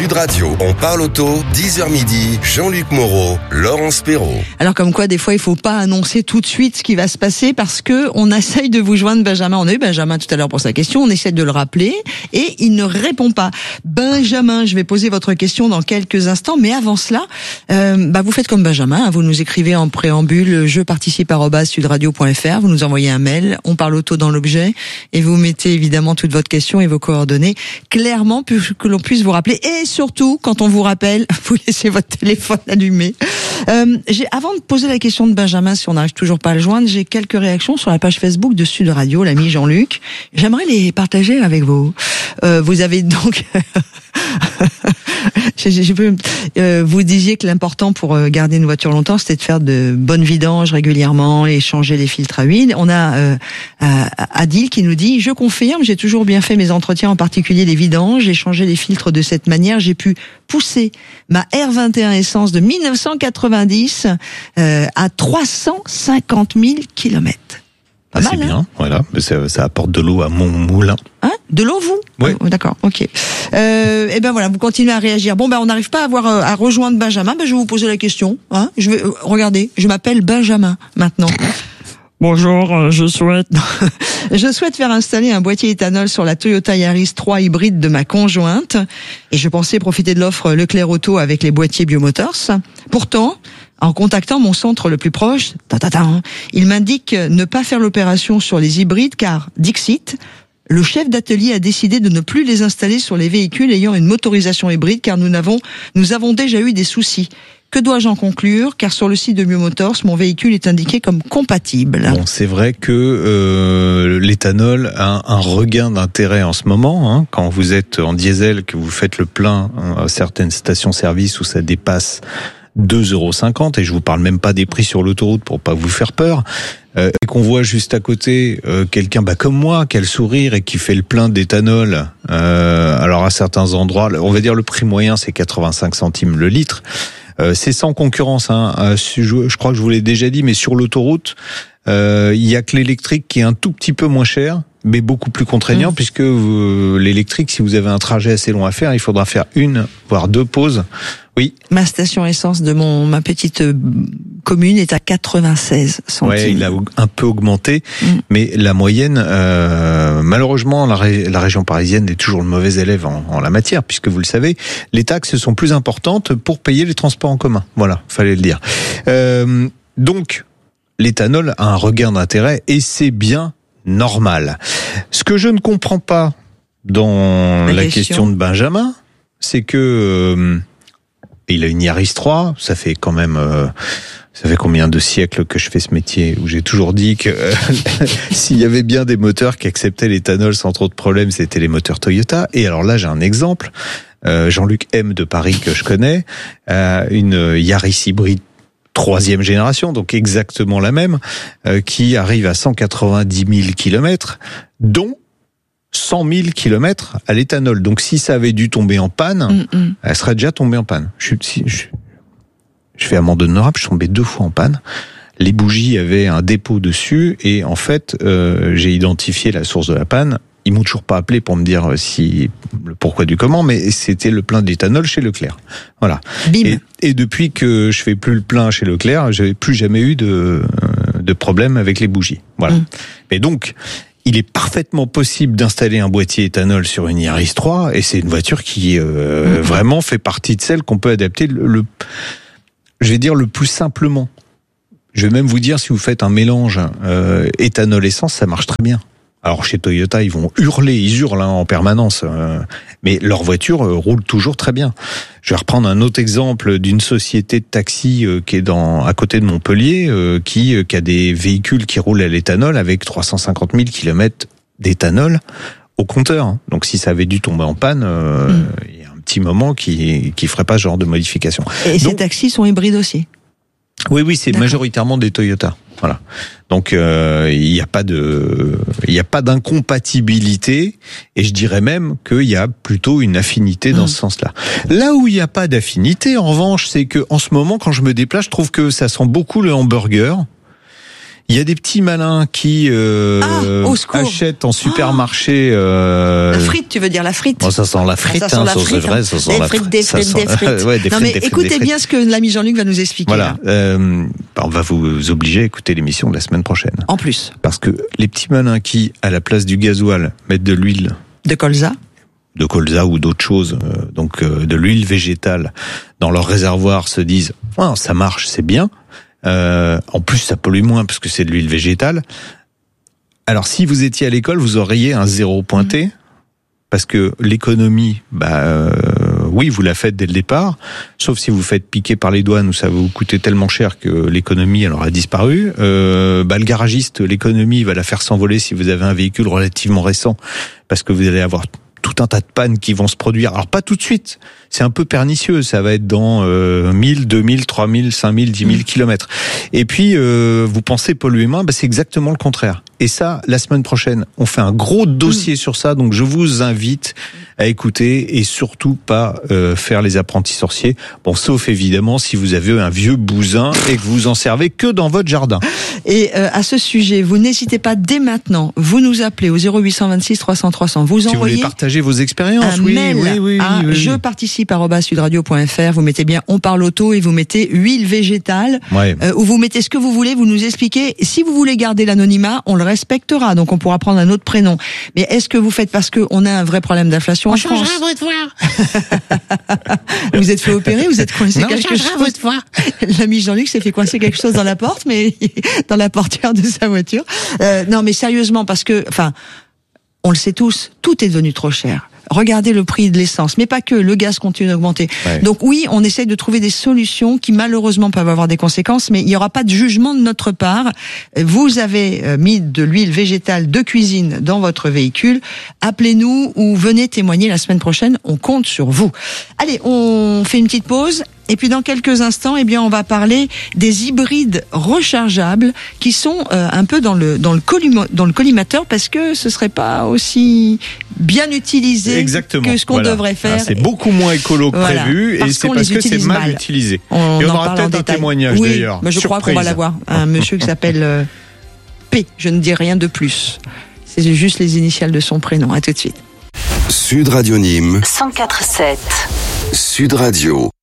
Sud Radio, on parle auto, 10h midi, Jean-Luc Moreau, Laurence Perrault. Alors comme quoi, des fois, il faut pas annoncer tout de suite ce qui va se passer parce que on essaye de vous joindre Benjamin. On a eu Benjamin tout à l'heure pour sa question, on essaie de le rappeler et il ne répond pas. Benjamin, je vais poser votre question dans quelques instants, mais avant cela, vous faites comme Benjamin, vous nous écrivez en préambule jeparticipe@sudradio.fr, vous nous envoyez un mail, on parle auto dans l'objet et vous mettez évidemment toute votre question et vos coordonnées clairement pour que l'on puisse vous rappeler. Et surtout, quand on vous rappelle, vous laissez votre téléphone allumé. Avant de poser la question de Benjamin, si on n'arrive toujours pas à le joindre, j'ai quelques réactions sur la page Facebook de Sud Radio, l'ami Jean-Luc. J'aimerais les partager avec vous. Vous avez donc... vous disiez que l'important pour garder une voiture longtemps, c'était de faire de bonnes vidanges régulièrement et changer les filtres à huile. On a Adil qui nous dit: je confirme, j'ai toujours bien fait mes entretiens, en particulier les vidanges, j'ai changé les filtres de cette manière, j'ai pu pousser ma R21 essence de 1990 à 350 000 km. C'est bien, voilà. Ça apporte de l'eau à mon moulin. De l'eau, vous? Oui. Oh, d'accord, ok. Et ben voilà, vous continuez à réagir. Bon, on n'arrive pas à rejoindre Benjamin. Je vais vous poser la question. Regardez, je m'appelle Benjamin maintenant. Bonjour, je souhaite faire installer un boîtier éthanol sur la Toyota Yaris 3 hybride de ma conjointe. Et je pensais profiter de l'offre Leclerc Auto avec les boîtiers Biomotors. Pourtant, en contactant mon centre le plus proche, il m'indique ne pas faire l'opération sur les hybrides car, dixit, le chef d'atelier a décidé de ne plus les installer sur les véhicules ayant une motorisation hybride car nous avons déjà eu des soucis. Que dois-je en conclure? Car sur le site de Biomotors, mon véhicule est indiqué comme compatible. Bon, c'est vrai que l'éthanol a un regain d'intérêt en ce moment. Quand vous êtes en diesel, que vous faites le plein à certaines stations-service où ça dépasse 2,50 €, et je vous parle même pas des prix sur l'autoroute pour pas vous faire peur, et qu'on voit juste à côté quelqu'un comme moi qui a le sourire et qui fait le plein d'éthanol, alors à certains endroits, on va dire le prix moyen c'est 85 centimes le litre, c'est sans concurrence, je crois que je vous l'ai déjà dit, mais sur l'autoroute, il y a que l'électrique qui est un tout petit peu moins cher, mais beaucoup plus contraignant, puisque l'électrique, si vous avez un trajet assez long à faire, il faudra faire 1 voire 2 pauses. Oui. Ma station essence de ma petite commune est à 96 centimes. Ouais, il a un peu augmenté, mais la moyenne, malheureusement, la région parisienne est toujours le mauvais élève en la matière, puisque vous le savez, les taxes sont plus importantes pour payer les transports en commun. Voilà, fallait le dire. Donc, l'éthanol a un regain d'intérêt et c'est bien normal. Ce que je ne comprends pas dans la question de Benjamin, c'est que il a une Yaris 3, ça fait quand même ça fait combien de siècles que je fais ce métier où j'ai toujours dit que s'il y avait bien des moteurs qui acceptaient l'éthanol sans trop de problèmes, c'était les moteurs Toyota. Et alors là, j'ai un exemple. Jean-Luc M de Paris que je connais, une Yaris hybride 3e génération, donc exactement la même, qui arrive à 190 000 km, dont 100 000 km à l'éthanol. Donc si ça avait dû tomber en panne, elle serait déjà tombée en panne. Je fais amende honorable, je suis tombé 2 fois en panne. Les bougies avaient un dépôt dessus et en fait, j'ai identifié la source de la panne. Ils m'ont toujours pas appelé pour me dire le pourquoi du comment, mais c'était le plein d'éthanol chez Leclerc. Voilà. Et depuis que je fais plus le plein chez Leclerc, j'avais plus jamais eu de problème avec les bougies. Voilà. Mais donc, il est parfaitement possible d'installer un boîtier éthanol sur une Yaris 3, et c'est une voiture qui vraiment fait partie de celles qu'on peut adapter je vais dire le plus simplement. Je vais même vous dire, si vous faites un mélange éthanol-essence, ça marche très bien. Alors chez Toyota, ils hurlent en permanence, mais leur voiture roule toujours très bien. Je vais reprendre un autre exemple d'une société de taxi qui est à côté de Montpellier, qui a des véhicules qui roulent à l'éthanol avec 350 000 km d'éthanol au compteur. Donc si ça avait dû tomber en panne, il y a un petit moment qui ferait pas ce genre de modification. Et ces taxis sont hybrides aussi? Oui, c'est majoritairement des Toyota. Voilà. Donc il n'y a pas d'incompatibilité, et je dirais même qu'il y a plutôt une affinité dans ce sens-là. Là où il n'y a pas d'affinité, en revanche, c'est que en ce moment, quand je me déplace, je trouve que ça sent beaucoup le hamburger. Il y a des petits malins qui au secours. achètent en supermarché. La frite, tu veux dire la frite? Bon, ça sent la frite, ça sent la c'est frite, vrai, ça sent des la frites, frite. des frites. Ouais, des Non frites, mais des frites, écoutez des bien frites. ce que l'ami Jean-Luc va nous expliquer. Voilà. Là. On va vous obliger à écouter l'émission de la semaine prochaine. En plus. Parce que les petits malins qui, à la place du gasoil, mettent de l'huile De colza. de colza ou d'autres choses, de l'huile végétale dans leur réservoir, se disent oh, ça marche, c'est bien. En plus, ça pollue moins parce que c'est de l'huile végétale. Alors, si vous étiez à l'école, vous auriez un 0 pointé parce que l'économie, oui, vous la faites dès le départ, sauf si vous faites piquer par les douanes où ça va vous coûter tellement cher que l'économie elle aura disparu. Le garagiste, l'économie va la faire s'envoler si vous avez un véhicule relativement récent parce que vous allez avoir tout un tas de pannes qui vont se produire. Alors pas tout de suite, c'est un peu pernicieux, ça va être dans 1000, 2000, 3000, 5000, 10 000 kilomètres. Et puis, vous pensez polluer moins, c'est exactement le contraire. Et ça, la semaine prochaine, on fait un gros dossier sur ça, donc je vous invite à écouter et surtout pas faire les apprentis sorciers. Bon, sauf évidemment si vous avez un vieux bousin et que vous en servez que dans votre jardin. Et à ce sujet, vous n'hésitez pas dès maintenant, vous nous appelez au 0826 300 300, vous Si vous envoyez voulez partager vos expériences, un mail à oui. jeparticipe@sudradio.fr, vous mettez bien on parle auto et vous mettez huile végétale, Ouais. ou vous mettez ce que vous voulez, vous nous expliquez. Si vous voulez garder l'anonymat, on le respectera, donc on pourra prendre un autre prénom. Mais est-ce que vous faites parce qu'on a un vrai problème d'inflation en France? votre voix. Vous êtes fait opérer, vous êtes coincé Non, quelque changera chose? votre voix. L'ami Jean-Luc s'est fait coincer quelque chose dans la porte, mais dans la portière de sa voiture. Non, mais sérieusement, parce que, on le sait tous, tout est devenu trop cher. Regardez le prix de l'essence, mais pas que, le gaz continue d'augmenter. Ouais. Donc oui, on essaie de trouver des solutions qui malheureusement peuvent avoir des conséquences, mais il n'y aura pas de jugement de notre part. Vous avez mis de l'huile végétale de cuisine dans votre véhicule, appelez-nous ou venez témoigner la semaine prochaine, on compte sur vous. Allez, on fait une petite pause. Et puis dans quelques instants, on va parler des hybrides rechargeables qui sont un peu dans le collimateur parce que ce serait pas aussi bien utilisé Exactement. que ce qu'on devrait faire. C'est beaucoup moins écolo que Voilà. prévu Parce et c'est qu'on parce les que c'est utilise mal mal. utilisé. On Et on en aura parle en peut-être un détail. témoignage oui, d'ailleurs. mais je crois qu'on va Surprise. l'avoir. Un monsieur qui s'appelle P. Je ne dis rien de plus. C'est juste les initiales de son prénom. À tout de suite. Sud Radio Nîmes, 104.7. Sud Radio.